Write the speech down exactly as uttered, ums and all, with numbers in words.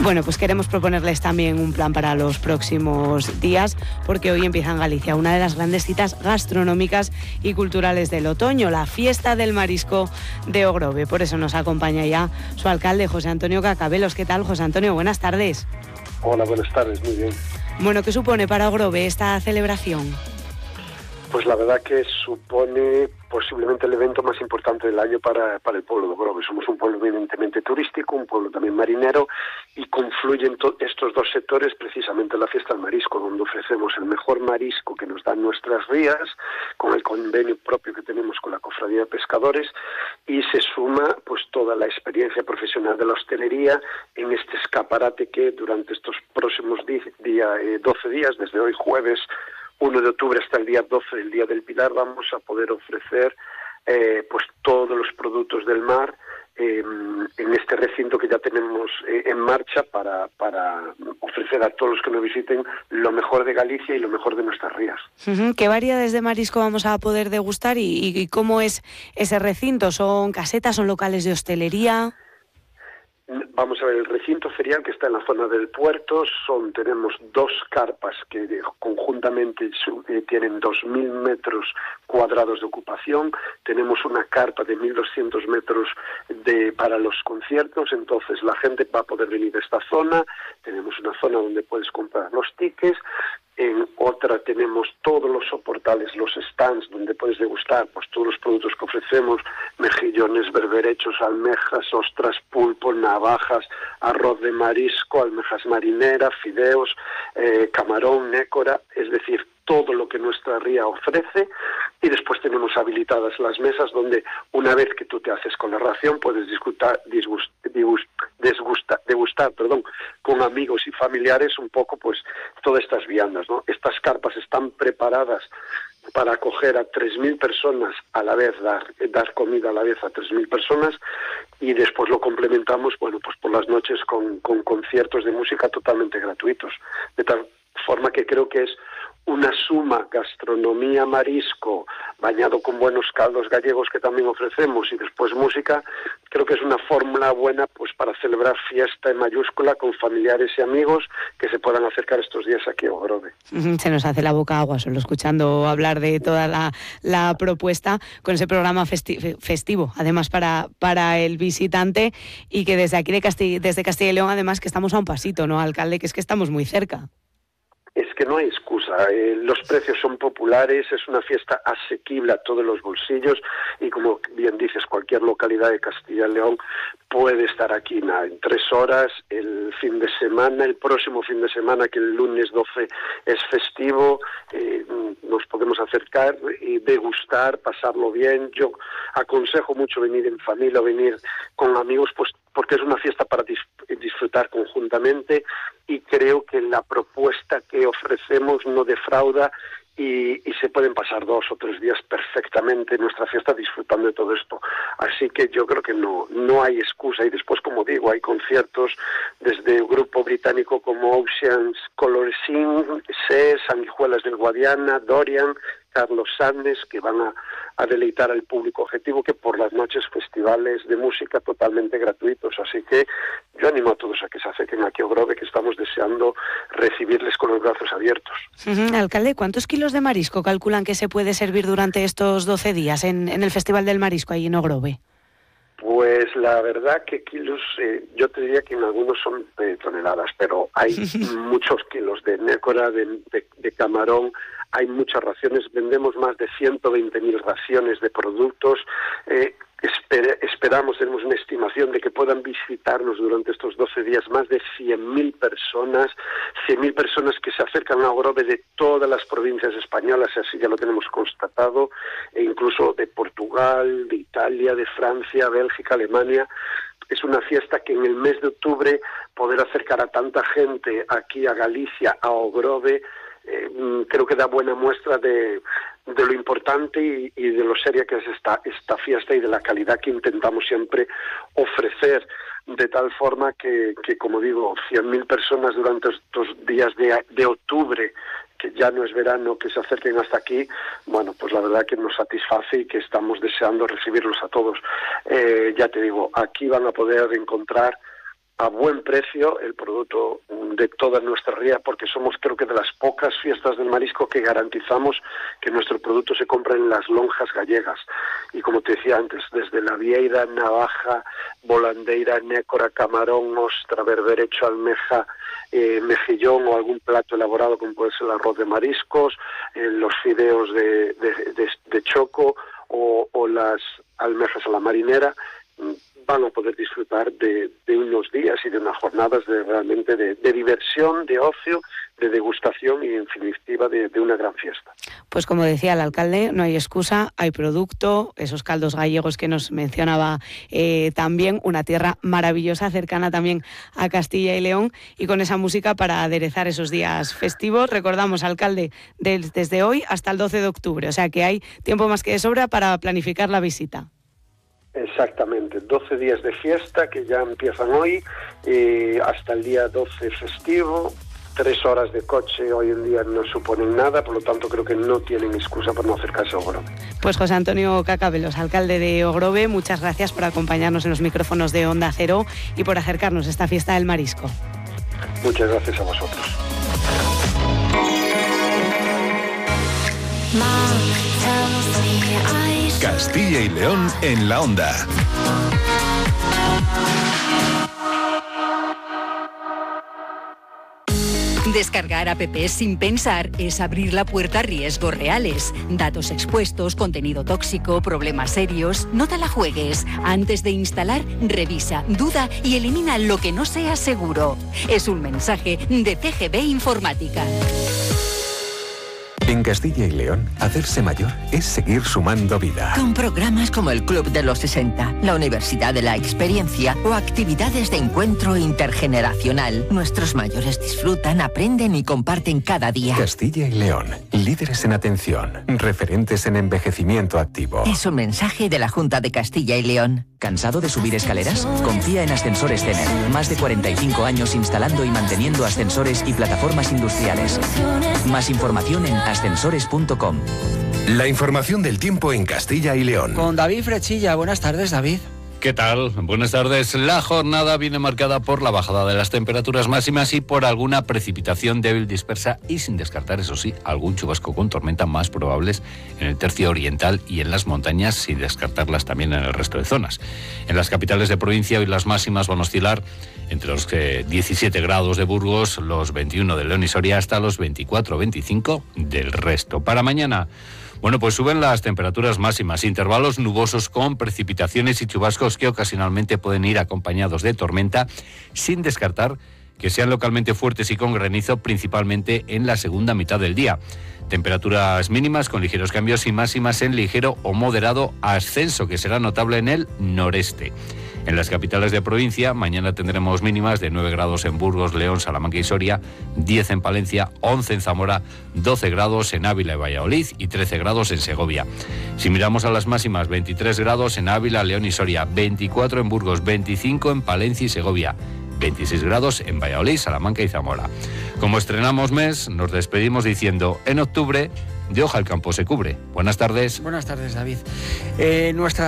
Bueno, pues queremos proponerles también un plan para los próximos días, porque hoy empieza en Galicia una de las grandes citas gastronómicas y culturales del otoño, la Fiesta del Marisco de Ogrove. Por eso nos acompaña ya su alcalde, José Antonio Cacabelos. ¿Qué tal, José Antonio? Buenas tardes. Hola, buenas tardes, muy bien. Bueno, ¿qué supone para Ogrove esta celebración? Pues la verdad que supone posiblemente el evento más importante del año para, para el pueblo de Ogrove. Somos un pueblo evidentemente turístico, un pueblo también marinero, y confluyen to- estos dos sectores precisamente en la Fiesta del Marisco, donde ofrecemos el mejor marisco que nos dan nuestras rías, con el convenio propio que tenemos con la Cofradía de Pescadores, y se suma pues toda la experiencia profesional de la hostelería en este escaparate que durante estos próximos di- día, eh, doce días, desde hoy jueves uno de octubre hasta el día doce, el Día del Pilar, vamos a poder ofrecer eh, pues todos los productos del mar eh, en este recinto que ya tenemos eh, en marcha para, para ofrecer a todos los que nos visiten lo mejor de Galicia y lo mejor de nuestras rías. Uh-huh. ¿Qué variedades de marisco vamos a poder degustar y, y, y cómo es ese recinto? ¿Son casetas, son locales de hostelería? Vamos a ver, el recinto ferial que está en la zona del puerto, son tenemos dos carpas que conjuntamente eh, tienen dos mil metros cuadrados de ocupación, tenemos una carpa de mil doscientos metros de, para los conciertos, entonces la gente va a poder venir a esta zona, tenemos una zona donde puedes comprar los tickets, en otra tenemos todos los soportales, los stands donde puedes degustar pues todos los productos que ofrecemos, mejillones, berberechos, almejas, ostras, pulpo, navajas, arroz de marisco, almejas marineras, fideos, eh, camarón, nécora, es decir, todo lo que nuestra ría ofrece, y después tenemos habilitadas las mesas donde una vez que tú te haces con la ración puedes disfrutar, disgust, disgust, desgusta, degustar perdón, con amigos y familiares un poco pues todas estas viandas, ¿no? Estas carpas están preparadas para acoger a tres mil personas a la vez, dar, dar comida a la vez a tres mil personas, y después lo complementamos, bueno, pues por las noches con, con conciertos de música totalmente gratuitos, de tal forma que creo que es una suma gastronomía, marisco, bañado con buenos caldos gallegos que también ofrecemos, y después música. Creo que es una fórmula buena pues para celebrar fiesta en mayúscula con familiares y amigos que se puedan acercar estos días aquí a Ogrove. Se nos hace la boca agua solo escuchando hablar de toda la, la propuesta con ese programa festi- festivo, además para, para el visitante, y que desde aquí de Castilla, desde Castilla y León, además que estamos a un pasito, ¿no, alcalde? Que es que estamos muy cerca. Es que no hay excusa, eh, los precios son populares, es una fiesta asequible a todos los bolsillos, y como bien dices, cualquier localidad de Castilla y León puede estar aquí nada, en tres horas, el fin de semana, el próximo fin de semana, que el lunes doce es festivo, eh, nos podemos acercar y degustar, pasarlo bien. Yo aconsejo mucho venir en familia o venir con amigos, pues porque es una fiesta para dis- disfrutar conjuntamente, y creo que la propuesta que ofrecemos no defrauda, y, y se pueden pasar dos o tres días perfectamente en nuestra fiesta disfrutando de todo esto. Así que yo creo que no, no hay excusa, y después, como digo, hay conciertos desde un grupo británico como Oceans Colorsing, SES, Sanguijuelas del Guadiana, Dorian, Carlos Sandes, que van a, a deleitar al público objetivo, que por las noches festivales de música totalmente gratuitos. Así que yo animo a todos a que se acerquen aquí a Ogrove, que estamos deseando recibirles con los brazos abiertos. Uh-huh. Alcalde, ¿cuántos kilos de marisco calculan que se puede servir durante estos doce días en, en el Festival del Marisco ahí en Ogrove? Pues la verdad que kilos, eh, yo te diría que en algunos son eh, toneladas, pero hay muchos kilos de nécora, de, de, de camarón, hay muchas raciones, vendemos más de ciento veinte mil raciones de productos, eh, esper, esperamos, tenemos una estimación de que puedan visitarnos durante estos doce días más de cien mil personas, cien mil personas que se acercan a Ogrove de todas las provincias españolas, así ya lo tenemos constatado, e incluso de Portugal, de Italia, de Francia, Bélgica, Alemania. Es una fiesta que en el mes de octubre poder acercar a tanta gente aquí a Galicia, a Ogrove, eh, creo que da buena muestra de, de lo importante y, y de lo seria que es esta, esta fiesta, y de la calidad que intentamos siempre ofrecer, de tal forma que, que como digo, cien mil personas durante estos días de, de octubre, que ya no es verano, que se acerquen hasta aquí, bueno, pues la verdad que nos satisface y que estamos deseando recibirlos a todos. Eh, ya te digo, aquí van a poder encontrar a buen precio el producto de toda nuestra ría, porque somos creo que de las pocas fiestas del marisco que garantizamos que nuestro producto se compra en las lonjas gallegas. Y como te decía antes, desde la vieira, navaja, volandeira, nécora, camarón, ostra, berberecho, almeja, eh, mejillón o algún plato elaborado como puede ser el arroz de mariscos, eh, los fideos de, de, de, de choco o, o las almejas a la marinera, van a poder disfrutar de, de unos días y de unas jornadas de realmente de, de diversión, de ocio, de degustación y en definitiva de, de una gran fiesta. Pues como decía el alcalde, no hay excusa, hay producto, esos caldos gallegos que nos mencionaba eh, también, una tierra maravillosa, cercana también a Castilla y León, y con esa música para aderezar esos días festivos. Recordamos, alcalde, del, desde hoy hasta el doce de octubre, o sea que hay tiempo más que de sobra para planificar la visita. Exactamente, doce días de fiesta que ya empiezan hoy, eh, hasta el día doce festivo. Tres horas de coche hoy en día no suponen nada, por lo tanto creo que no tienen excusa para no acercarse a Ogrove. Pues José Antonio Cacabelos, alcalde de Ogrove, muchas gracias por acompañarnos en los micrófonos de Onda Cero y por acercarnos a esta fiesta del marisco. Muchas gracias a vosotros. Castilla y León en la Onda. Descargar apps sin pensar es abrir la puerta a riesgos reales. Datos expuestos, contenido tóxico, problemas serios. No te la juegues. Antes de instalar, revisa, duda y elimina lo que no sea seguro. Es un mensaje de C G B Informática. En Castilla y León, hacerse mayor es seguir sumando vida. Con programas como el Club de los sesenta, la Universidad de la Experiencia o actividades de encuentro intergeneracional, nuestros mayores disfrutan, aprenden y comparten cada día. Castilla y León, líderes en atención, referentes en envejecimiento activo. Es un mensaje de la Junta de Castilla y León. ¿Cansado de subir escaleras? Confía en Ascensores Cener. Más de cuarenta y cinco años instalando y manteniendo ascensores y plataformas industriales. Más información en ascensores punto com. La información del tiempo en Castilla y León. Con David Frechilla. Buenas tardes, David. ¿Qué tal? Buenas tardes. La jornada viene marcada por la bajada de las temperaturas máximas y por alguna precipitación débil dispersa y sin descartar, eso sí, algún chubasco con tormenta más probables en el tercio oriental y en las montañas, sin descartarlas también en el resto de zonas. En las capitales de provincia hoy las máximas van a oscilar entre los diecisiete grados de Burgos, los veintiuno de León y Soria, hasta los veinticuatro veinticinco del resto. Para mañana, bueno, pues suben las temperaturas máximas, intervalos nubosos con precipitaciones y chubascos que ocasionalmente pueden ir acompañados de tormenta, sin descartar que sean localmente fuertes y con granizo, principalmente en la segunda mitad del día. Temperaturas mínimas con ligeros cambios y máximas en ligero o moderado ascenso, que será notable en el noreste. En las capitales de provincia, mañana tendremos mínimas de nueve grados en Burgos, León, Salamanca y Soria, diez en Palencia, once en Zamora, doce grados en Ávila y Valladolid y trece grados en Segovia. Si miramos a las máximas, veintitrés grados en Ávila, León y Soria, veinticuatro en Burgos, veinticinco en Palencia y Segovia, veintiséis grados en Valladolid, Salamanca y Zamora. Como estrenamos mes, nos despedimos diciendo, en octubre, de hoja el campo se cubre. Buenas tardes. Buenas tardes, David. Eh, nuestra